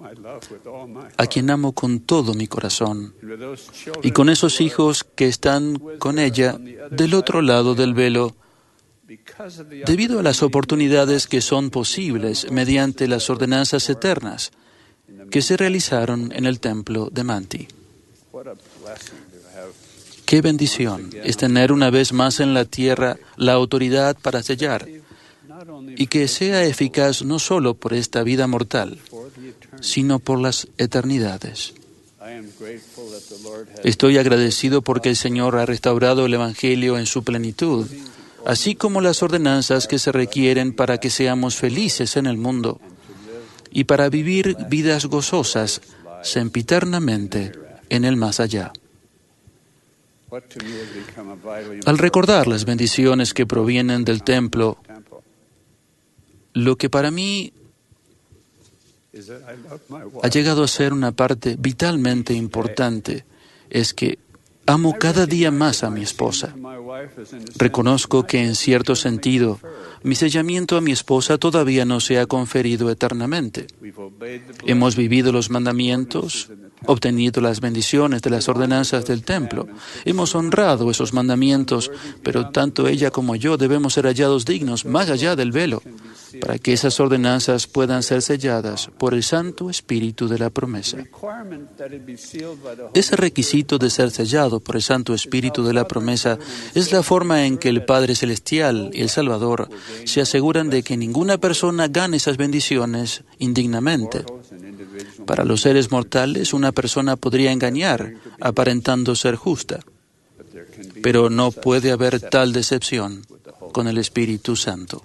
a quien amo con todo mi corazón, y con esos hijos que están con ella del otro lado del velo, debido a las oportunidades que son posibles mediante las ordenanzas eternas que se realizaron en el templo de Manti. Qué bendición es tener una vez más en la tierra la autoridad para sellar, y que sea eficaz no solo por esta vida mortal, sino por las eternidades. Estoy agradecido porque el Señor ha restaurado el Evangelio en su plenitud, así como las ordenanzas que se requieren para que seamos felices en el mundo y para vivir vidas gozosas sempiternamente en el más allá. Al recordar las bendiciones que provienen del templo, lo que para mí ha llegado a ser una parte vitalmente importante es que amo cada día más a mi esposa. Reconozco que en cierto sentido mi sellamiento a mi esposa todavía no se ha conferido eternamente. Hemos vivido los mandamientos, obtenido las bendiciones de las ordenanzas del templo. Hemos honrado esos mandamientos, pero tanto ella como yo debemos ser hallados dignos más allá del velo, para que esas ordenanzas puedan ser selladas por el Santo Espíritu de la promesa. Ese requisito de ser sellado por el Santo Espíritu de la promesa es la forma en que el Padre Celestial y el Salvador se aseguran de que ninguna persona gane esas bendiciones indignamente. Para los seres mortales, una persona podría engañar aparentando ser justa, pero no puede haber tal decepción con el Espíritu Santo.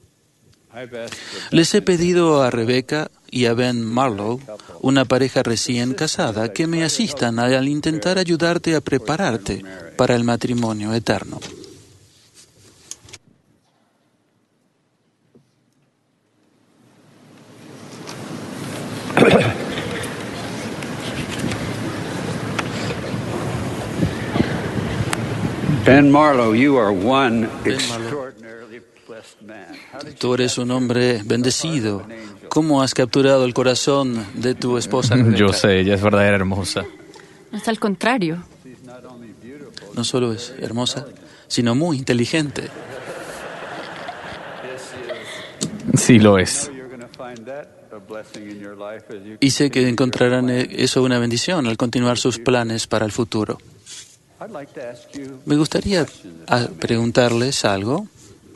Les he pedido a Rebecca y a Ben Marlowe, una pareja recién casada, que me asistan al intentar ayudarte a prepararte para el matrimonio eterno. Ben Marlowe, you are one extraordinarily blessed man. Tú eres un hombre bendecido. ¿Cómo has capturado el corazón de tu esposa Rebecca? Yo sé, ella es verdadera hermosa. Es al contrario. No solo es hermosa, sino muy inteligente. Sí lo es. Y sé que encontrarán eso una bendición al continuar sus planes para el futuro. Me gustaría preguntarles algo.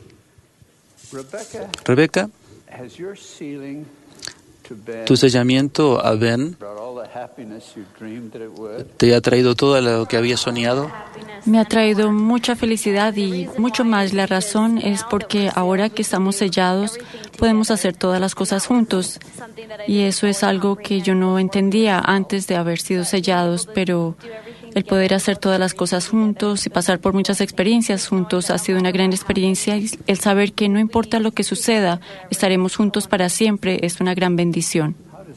Rebecca, ¿tu sellamiento a Ben te ha traído todo lo que habías soñado? Me ha traído mucha felicidad y mucho más. La razón es porque ahora que estamos sellados podemos hacer todas las cosas juntos. Y eso es algo que yo no entendía antes de haber sido sellados, pero el poder hacer todas las cosas juntos y pasar por muchas experiencias juntos ha sido una gran experiencia. El saber que no importa lo que suceda, estaremos juntos para siempre es una gran bendición.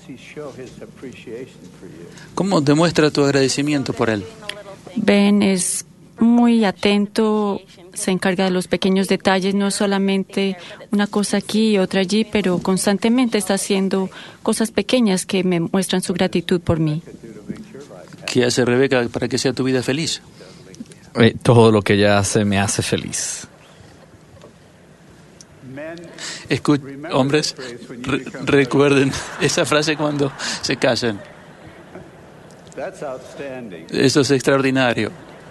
¿Cómo demuestra tu agradecimiento por él? Ben es muy atento, se encarga de los pequeños detalles, no solamente una cosa aquí y otra allí, pero constantemente está haciendo cosas pequeñas que me muestran su gratitud por mí. ¿Qué hace Rebecca para que sea tu vida feliz? Todo lo que ella hace me hace feliz. Hombres, recuerden esa frase cuando se casen. Eso es extraordinario.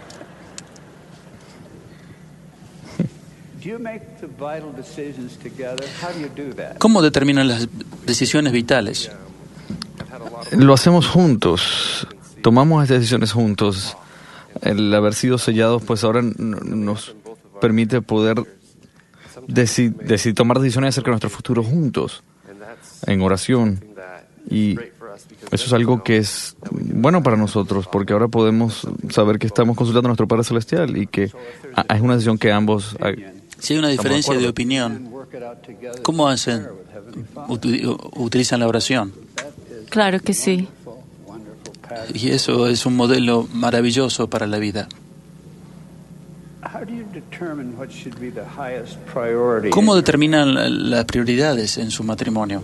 ¿Cómo determinan las decisiones vitales? Lo hacemos juntos. Tomamos estas decisiones juntos. El haber sido sellados, pues ahora nos permite poder tomar decisiones acerca de nuestro futuro juntos, en oración. Y eso es algo que es bueno para nosotros, porque ahora podemos saber que estamos consultando a nuestro Padre Celestial y que es una decisión que ambos... Si hay una diferencia de opinión, ¿cómo hacen? ¿Utilizan la oración? Claro que sí. Y eso es un modelo maravilloso para la vida. ¿Cómo determinan las prioridades en su matrimonio?